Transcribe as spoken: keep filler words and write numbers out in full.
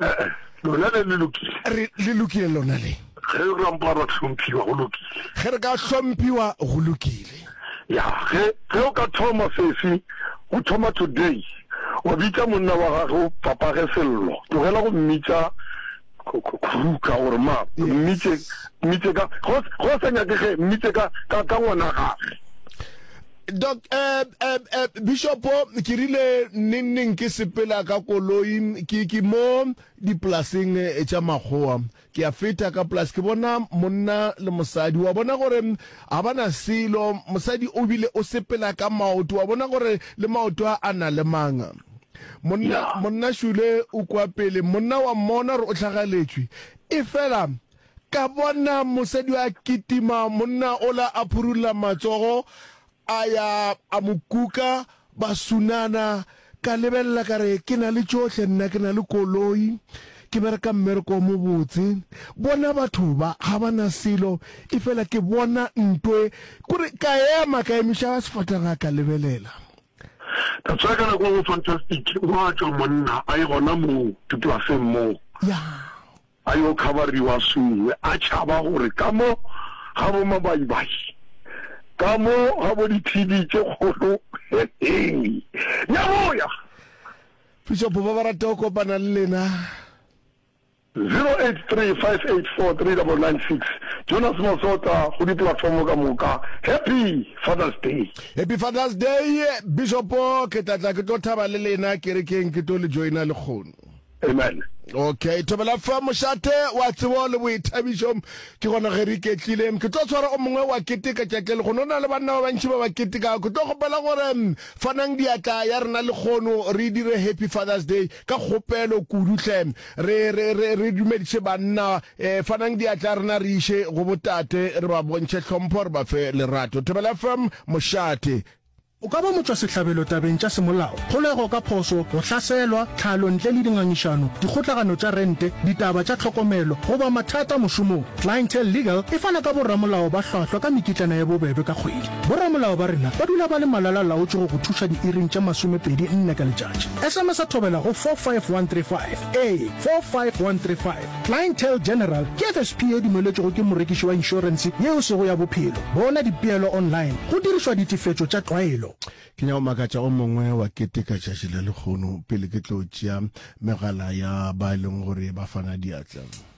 eh lona le le lokile re le lokile lona le ge re rampara hlomphiwa go lokile ge re ka hlomphiwa go lokile ya ge ge o ka thoma sesi o thoma today o bitsa monna wa gago papa ge sello tlogela go mmitsa khuka gore ma mmitse mmitse ka go sa nyakege mmitse ka ka ngwana gagwe. Doc eh eh Bishop ke rile neng ke sepela ka koloi ke ke mo di plasing e tša magoa ke a feta ka plus ke bona monna le mosadi wa bona gore a bana silo mosadi o bile o sepela ka maoto wa bona gore le maoto a na le manga monna monna shule o kwa pele monna wa mona re o tlhagaletswe e fela ka bona mosadi wa kitima monna ola a phurula matsogo aya amukuka basunana ka lebella kare ke na le tsohle nna ke na le koloi ke bereka mmereko mo botse bona batho ba ga bana silo e fela ke bona ntwe kore ka ema ka emisha sefatanga ka lebelela ka tsaka go fantastic wa tso monna ai gona mo tutwa mo ya ayo khabariwa suwe a tshaba gore ka mo ga bo mabai bai kamo habo di T V tse kgolo ya boya Fisho boba ba rata go kopana le lena zero eight three five eight four three nine nine six Jonas Mosota go di platform ka moka. Happy Father's Day. Happy Father's Day Bishop ke tlatla ke tlo thaba le lena ke re keng ke tlo le joina le khono. Amen. Okay, tobela fa moshate wa tsebo le boithabišo ke gona ge re ketlile ke tlo tshwara o mongwe wa keteka tšatlele go nona le banna ba bantši ba ba keteka ke tlo gopela gore fanang diatla ya rena le kgono re dire Happy Father's Day ka kgopelo kudutle re re re re dumediše banna eh fanang diatla rena re ishe go botate re ba bontšhe hlompho re ba fe lerato tobela fa moshate o ka ba motswa sehlabelo tabeng tša semolao kgolego ka phoso go hlaselwa tlhalo ntle le dingangišano dikgotlagano tša rente ditaba tša tlhokomelo go ba mathata mošomong Clientele Legal e fana ka borramolao ba hlwahlwa ka mekitlana ya bobebe ka kgwedi borramolao ba rena ba dula ba le malala laotše go go thuša diiring tša masomepedi nne ka letšatši SMS a thobela go four five one three five a four five one three five Clientele General ke F S P e dumeletšego ke morekiši wa inšorense yeo sego ya bophelo bona dipeelo online go dirišwa ditifetšo tša tlwaelo ke nya o makatša o mongwe wa keteka tšatši le lekgono pele ke tlo tšea megala ya ba leng gore ba fana diatla.